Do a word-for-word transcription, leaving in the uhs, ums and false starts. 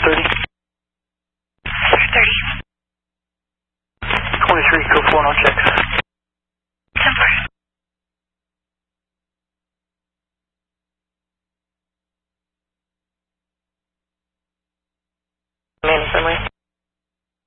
thirty. Center thirty. twenty-three, code four, on check. ten four. Man assembly.